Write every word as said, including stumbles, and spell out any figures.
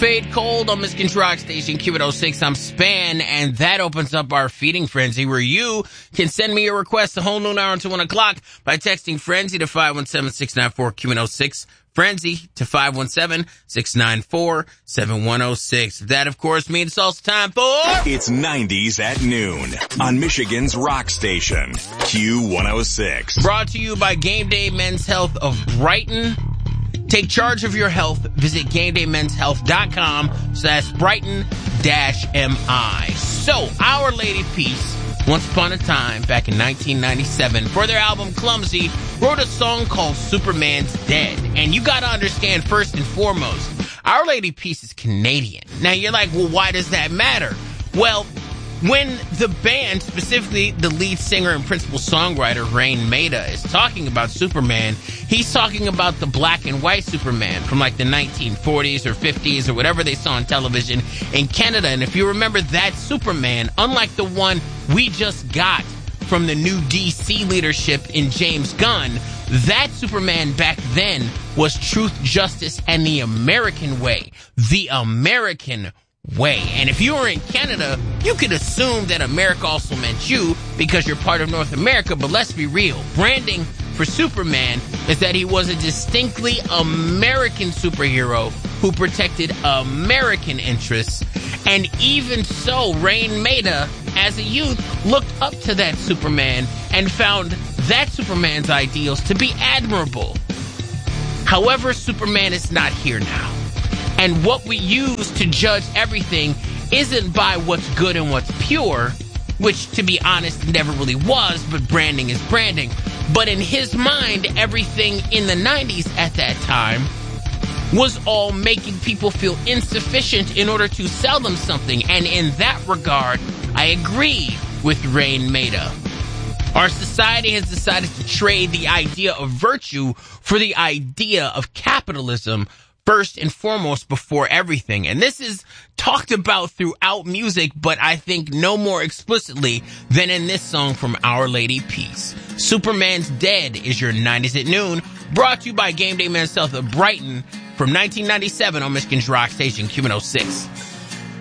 Fade Cold on Michigan's Rock Station, Q one oh six. I'm Span, and that opens up our feeding frenzy where you can send me your request the whole noon hour until one o'clock by texting Frenzy to five one seven, six nine four, Q one oh six. Frenzy to five one seven, six nine four, seven one oh six. That, of course, means it's also time for... It's nineties at noon on Michigan's Rock Station, Q one oh six. Brought to you by Game Day Men's Health of Brighton. Take charge of your health. Visit game day men's health dot com slash Brighton dash M I. So, Our Lady Peace, once upon a time, back in nineteen ninety-seven, for their album Clumsy, wrote a song called Superman's Dead. And you gotta understand, first and foremost, Our Lady Peace is Canadian. Now, you're like, well, why does that matter? Well, when the band, specifically the lead singer and principal songwriter, Rain Maida, is talking about Superman, he's talking about the black and white Superman from like the nineteen forties or fifties or whatever they saw on television in Canada. And if you remember that Superman, unlike the one we just got from the new D C leadership in James Gunn, that Superman back then was truth, justice, and the American way. The American way. And if you were in Canada, you could assume that America also meant you because you're part of North America, but let's be real. Branding for Superman is that he was a distinctly American superhero who protected American interests. And even so, Rain Maida, as a youth, looked up to that Superman and found that Superman's ideals to be admirable. However, Superman is not here now. And what we use to judge everything isn't by what's good and what's pure, which, to be honest, never really was, but branding is branding. But in his mind, everything in the nineties at that time was all making people feel insufficient in order to sell them something. And in that regard, I agree with Rain Maida. Our society has decided to trade the idea of virtue for the idea of capitalism first and foremost before everything. And this is talked about throughout music, but I think no more explicitly than in this song from Our Lady Peace. Superman's Dead is your nineties at noon, brought to you by Game Day Men's Health of Brighton from nineteen ninety-seven on Michigan's Rock Station, Q one oh six.